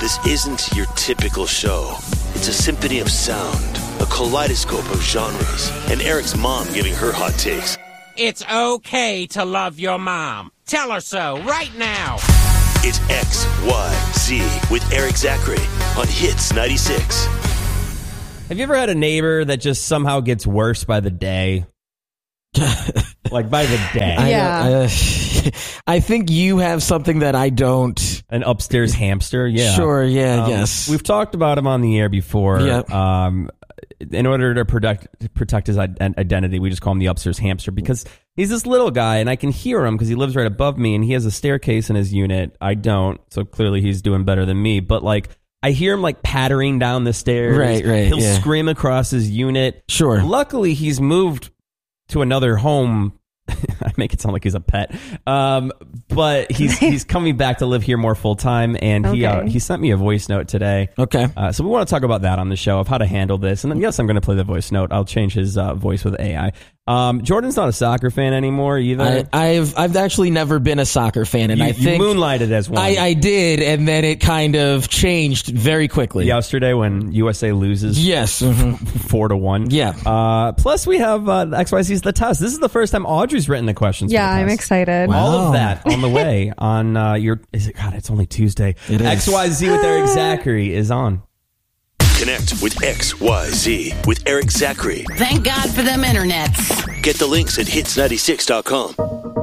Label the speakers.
Speaker 1: This isn't your typical show. It's a symphony of sound, a kaleidoscope of genres, and Eric's mom giving her hot takes.
Speaker 2: It's okay to love your mom. Tell her so right now.
Speaker 1: It's XYZ with Eric Zachary on Hits 96.
Speaker 3: Have you ever had a neighbor that just somehow gets worse by the day? Like by the day.
Speaker 4: I think you have something that I don't.
Speaker 3: An upstairs hamster? Yeah.
Speaker 4: Sure, yeah, yes.
Speaker 3: We've talked about him on the air before.
Speaker 4: Yep.
Speaker 3: In order to protect his identity, we just call him the upstairs hamster because he's this little guy and I can hear him because he lives right above me and he has a staircase in his unit. I don't, so clearly he's doing better than me. But like, I hear him like pattering down the stairs.
Speaker 4: Right.
Speaker 3: He'll scream across his unit.
Speaker 4: Sure.
Speaker 3: Luckily, he's moved to another home. I make it sound like he's a pet, but he's coming back to live here more full time, and he sent me a voice note today.
Speaker 4: Okay,
Speaker 3: so we want to talk about that on the show of how to handle this, and then yes, I'm going to play the voice note. I'll change his voice with AI. Jordan's not a soccer fan anymore either.
Speaker 4: I've actually never been a soccer fan, and I think
Speaker 3: you moonlighted as one.
Speaker 4: I did, and then it kind of changed very quickly.
Speaker 3: Yesterday when USA loses,
Speaker 4: yes,
Speaker 3: 4-1.
Speaker 4: Yeah.
Speaker 3: Plus we have XYZ's The Test. This is the first time Audrey's written the questions.
Speaker 5: Yeah, I'm excited.
Speaker 3: Wow. All of that on the way on it's only Tuesday.
Speaker 4: It is.
Speaker 3: XYZ with Eric Zachary is on.
Speaker 1: Connect with XYZ with Eric Zachary.
Speaker 6: Thank God for them internets.
Speaker 1: Get the links at hits96.com.